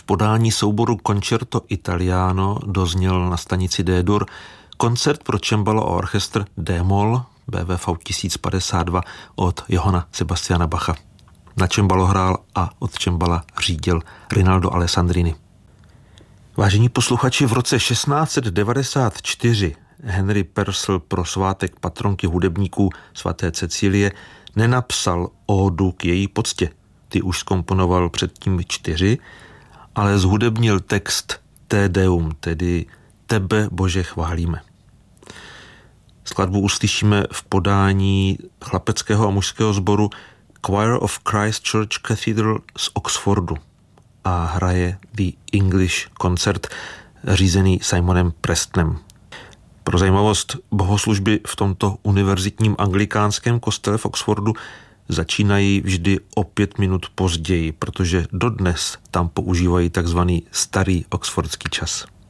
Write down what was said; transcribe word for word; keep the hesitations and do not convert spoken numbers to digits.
V podání souboru Concerto Italiano dozněl na stanici D-dur koncert pro cembalo a orchestr D-moll B V V tisíc padesát dva od Johanna Sebastiana Bacha. Na cembalo hrál a od cembala řídil Rinaldo Alessandrini. Vážení posluchači, v roce šestnáct set devadesát čtyři Henry Purcell pro svátek patronky hudebníků svaté Cecilie nenapsal ódu k její poctě. Ty už zkomponoval předtím čtyři, ale zhudebnil text Te Deum, tedy Tebe, Bože, chválíme. Skladbu uslyšíme v podání chlapeckého a mužského sboru Choir of Christ Church Cathedral z Oxfordu a hraje The English Concert řízený Simonem Prestonem. Pro zajímavost, bohoslužby v tomto univerzitním anglikánském kostele v Oxfordu začínají vždy o pět minut později, protože dodnes tam používají takzvaný starý oxfordský čas.